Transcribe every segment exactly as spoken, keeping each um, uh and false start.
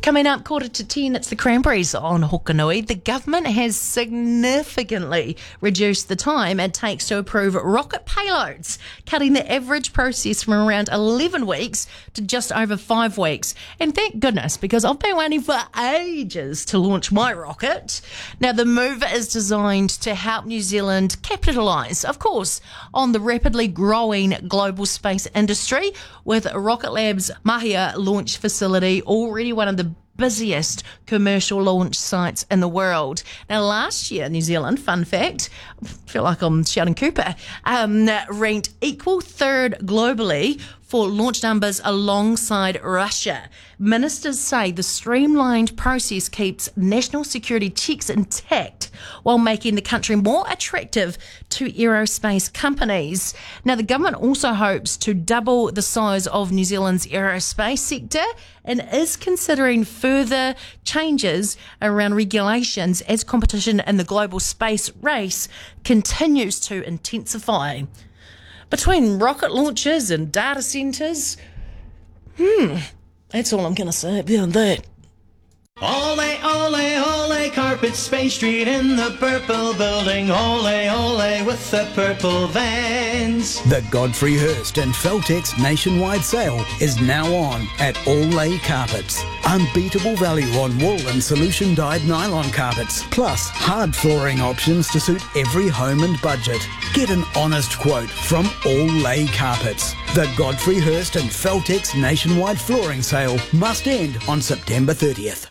Coming up, quarter to ten, it's the Cranberries on Hokanui. The government has significantly reduced the time it takes to approve rocket payloads, cutting the average process from around eleven weeks to just over five weeks. And thank goodness, because I've been waiting for ages to launch my rocket. Now, the move is designed to help New Zealand capitalise, of course, on the rapidly growing global space industry, with Rocket Lab's Mahia launch facility already one of the busiest commercial launch sites in the world. Now, last year, New Zealand, fun fact, I feel like I'm shouting Cooper, um, ranked equal third globally for launch numbers alongside Russia. Ministers say the streamlined process keeps national security checks intact while making the country more attractive to aerospace companies. Now, the government also hopes to double the size of New Zealand's aerospace sector and is considering further changes around regulations as competition in the global space race continues to intensify. Between rocket launches and data centres, hmm, that's all I'm going to say about that. Ole, ole, ole, Carpet Space Street in the purple building. Ole, ole, with the purple vans. The Godfrey Hirst and Feltex nationwide sale is now on at Ole Carpets. Unbeatable value on wool and solution-dyed nylon carpets, plus hard flooring options to suit every home and budget. Get an honest quote from Ole Carpets. The Godfrey Hirst and Feltex nationwide flooring sale must end on September thirtieth.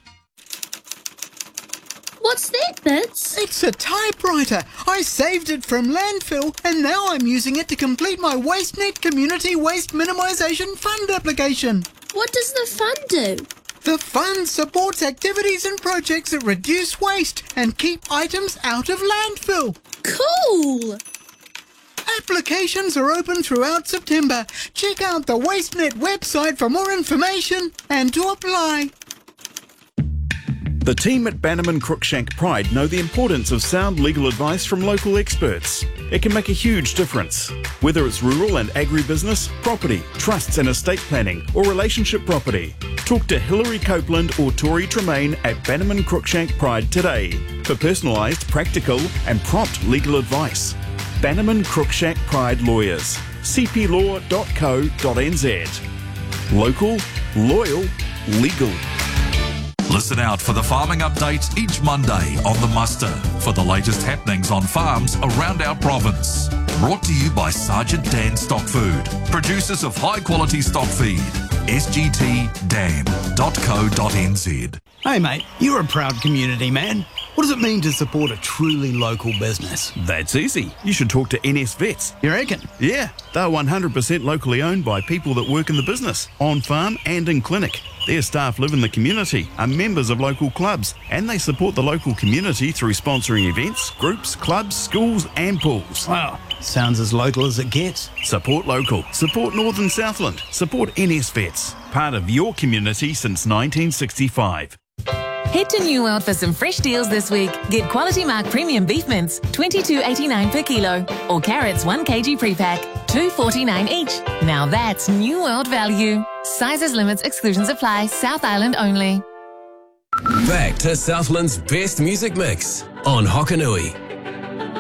What's that, Bits? It's a typewriter. I saved it from landfill and now I'm using it to complete my WasteNet Community Waste Minimisation Fund application. What does the fund do? The fund supports activities and projects that reduce waste and keep items out of landfill. Cool! Applications are open throughout September. Check out the WasteNet website for more information and to apply. The team at Bannerman Cruikshank Pride know the importance of sound legal advice from local experts. It can make a huge difference. Whether it's rural and agribusiness, property, trusts and estate planning, or relationship property. Talk to Hilary Copeland or Tori Tremaine at Bannerman Cruikshank Pride today for personalised, practical and prompt legal advice. Bannerman Cruikshank Pride Lawyers. c p law dot co dot n z. Local, loyal, legal. Listen out for the farming update each Monday on The Muster for the latest happenings on farms around our province. Brought to you by Sergeant Dan Stock Food, producers of high quality stock feed. s g t dan dot co dot n z. Hey mate, you're a proud community man. What does it mean to support a truly local business? That's easy. You should talk to N S Vets. You reckon? Yeah, they're one hundred percent locally owned by people that work in the business, on farm and in clinic. Their staff live in the community, are members of local clubs, and they support the local community through sponsoring events, groups, clubs, schools and pools. Wow, sounds as local as it gets. Support local. Support Northern Southland. Support N S Vets. Part of your community since nineteen sixty-five. Head to New World for some fresh deals this week. Get Quality Mark Premium Beef Mince, twenty-two eighty-nine per kilo, or carrots one kilogram pre-pack, two forty-nine each. Now that's New World value. Sizes, limits, exclusions apply. South Island only. Back to Southland's best music mix on Hokanui.